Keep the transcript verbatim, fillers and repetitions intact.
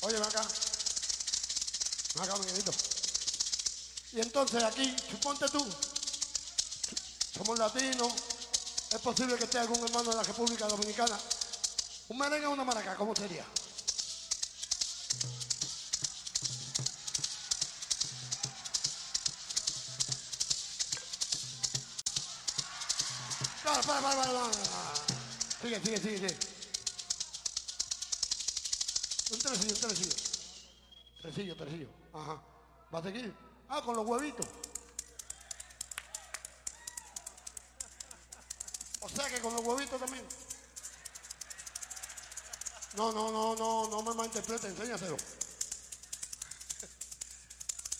Oye, ven acá. Ven acá, Miguelito. Y entonces aquí, suponte tú, somos latinos, es posible que esté algún hermano de la República Dominicana. Un merengue o una maraca, ¿cómo sería? Para, para, para, para, para. Sigue, sigue, sigue, sigue. Un tresillo, un tresillo. Tresillo, tresillo. Ajá. ¿Va a seguir? Ah, con los huevitos. O sea que con los huevitos también. No, no, no, no, no me malinterprete, enséñaselo.